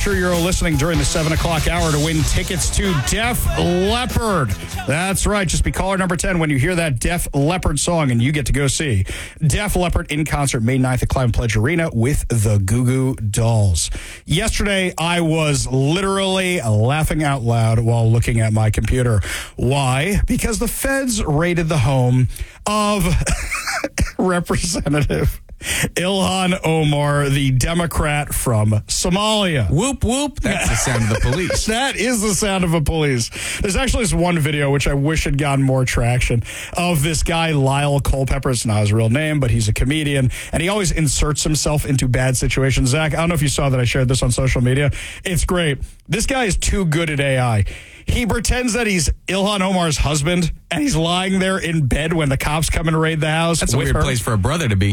sure you're listening during the 7 o'clock hour to win tickets to Def Leppard. That's right. Just be caller number 10 when you hear that Def Leppard song, and you get to go see Def Leppard in concert May 9th at Climate Pledge Arena with the Goo Goo Dolls. Yesterday, I was literally laughing out loud while looking at my computer. Why? Because the feds raided the home of Representative Ilhan Omar, the Democrat from Somalia. Whoop, whoop. That's the sound of the police. That is the sound of a police. There's actually this one video, which I wish had gotten more traction, of this guy, Lyle Culpepper. It's not his real name, but he's a comedian, and he always inserts himself into bad situations. Zach, I don't know if you saw that I shared this on social media. It's great. This guy is too good at AI. He pretends that he's Ilhan Omar's husband, and he's lying there in bed when the cops come and raid the house. That's a weird place for a brother to be.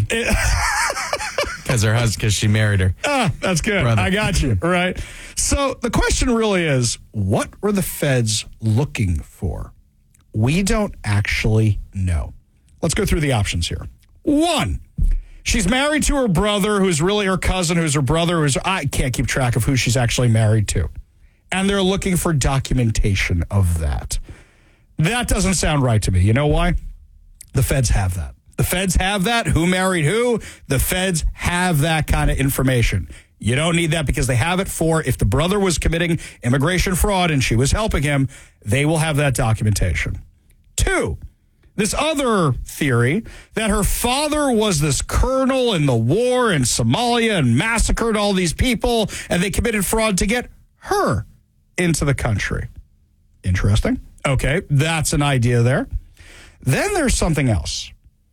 Because she married her. That's good. Brother. I got you. Right. So the question really is, what were the feds looking for? We don't actually know. Let's go through the options here. 1, she's married to her brother, who's really her cousin, who's her brother, I can't keep track of who she's actually married to. And they're looking for documentation of that. That doesn't sound right to me. You know why? The feds have that. The feds have that. Who married who? The feds have that kind of information. You don't need that because they have it for if the brother was committing immigration fraud and she was helping him, they will have that documentation. 2, this other theory that her father was this colonel in the war in Somalia and massacred all these people and they committed fraud to get her into the country. Interesting. Okay, that's an idea there. Then there's something else.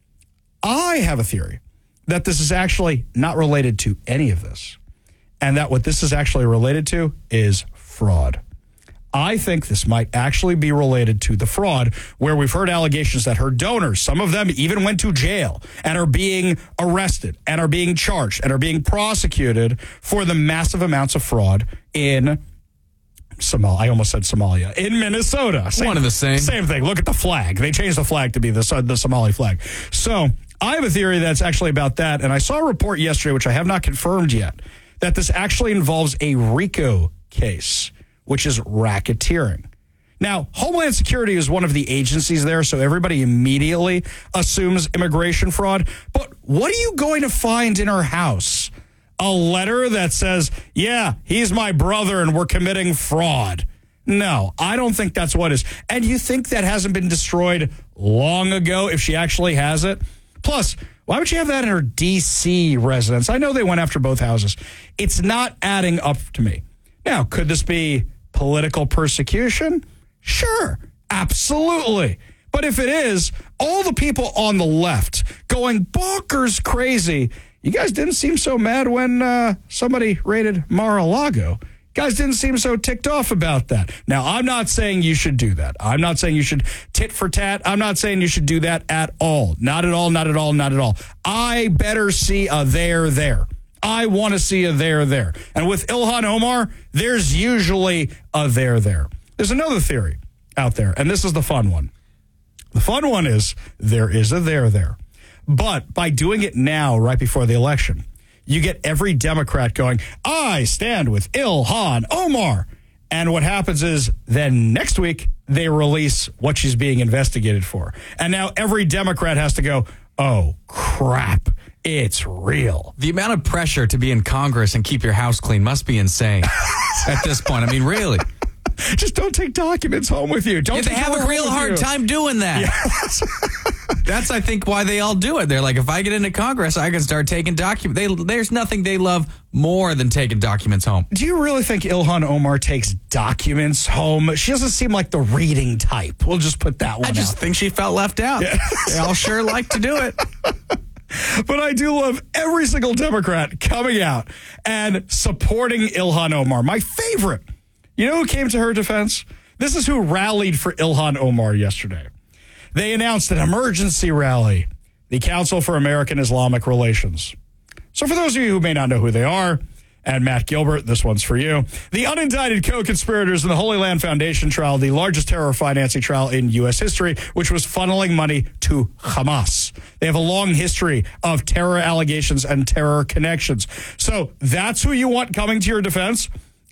I have a theory that this is actually not related to any of this, and that what this is actually related to is fraud. I think this might actually be related to the fraud, where we've heard allegations that her donors, some of them even went to jail and are being arrested and are being charged and are being prosecuted for the massive amounts of fraud in Somalia. I almost said Somalia. In Minnesota. One of the same. Same thing. Look at the flag. They changed the flag to be the Somali flag. So I have a theory that's actually about that, and I saw a report yesterday, which I have not confirmed yet, that this actually involves a RICO case, which is racketeering. Now, Homeland Security is one of the agencies there, so everybody immediately assumes immigration fraud. But what are you going to find in her house? A letter that says, yeah, he's my brother and we're committing fraud. No, I don't think that's what it is. And you think that hasn't been destroyed long ago if she actually has it? Plus, why would she have that in her D.C. residence? I know they went after both houses. It's not adding up to me. Now, could this be political persecution? Sure, absolutely. But if it is, all the people on the left going bonkers crazy, you guys didn't seem so mad when somebody raided Mar-a-Lago. Guys didn't seem so ticked off about that. Now, I'm not saying you should do that. I'm not saying you should tit for tat. I'm not saying you should do that at all. Not at all, not at all, not at all. I better see a there. I want to see a there. And with Ilhan Omar, there's usually a there. There's another theory out there, and this is the fun one. The fun one is there is a there. But by doing it now, right before the election, you get every Democrat going, I stand with Ilhan Omar. And what happens is then next week, they release what she's being investigated for. And now every Democrat has to go, oh, crap, it's real. The amount of pressure to be in Congress and keep your house clean must be insane at this point. I mean, really. Just don't take documents home with you. Don't they have a real hard time doing that. Yes. That's, I think, why they all do it. They're like, if I get into Congress, I can start taking documents. There's nothing they love more than taking documents home. Do you really think Ilhan Omar takes documents home? She doesn't seem like the reading type. We'll just put that one out. I just think she felt left out. Yeah. They all sure like to do it. But I do love every single Democrat coming out and supporting Ilhan Omar. My favorite. You know who came to her defense? This is who rallied for Ilhan Omar yesterday. They announced an emergency rally, the Council for American Islamic Relations. So for those of you who may not know who they are, and Matt Gilbert, this one's for you. The unindicted co-conspirators in the Holy Land Foundation trial, the largest terror financing trial in U.S. history, which was funneling money to Hamas. They have a long history of terror allegations and terror connections. So that's who you want coming to your defense.